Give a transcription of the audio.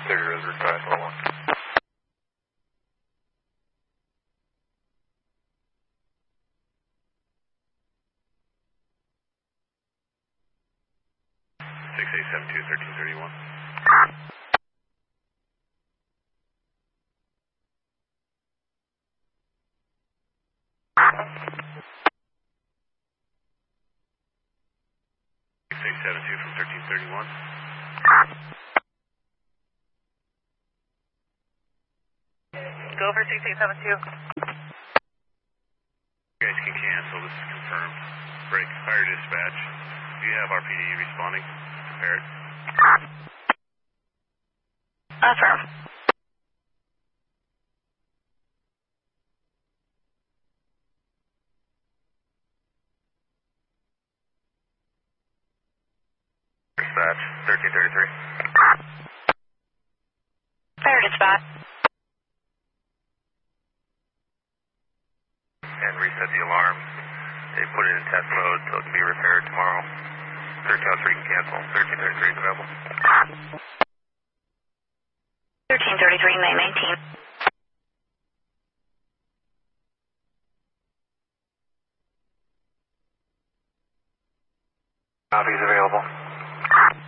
Clear as required, 1. From 1331. Go over 6872. You guys can cancel, this is confirmed. Break, fire dispatch. Do you have RPD responding? Prepared. Affirm. Dispatch, 1333. Fire dispatch. And reset the alarm. They put it in test mode so it can be repaired tomorrow. 1303 can cancel. 1333 is available. 1333, May 19. Copies available.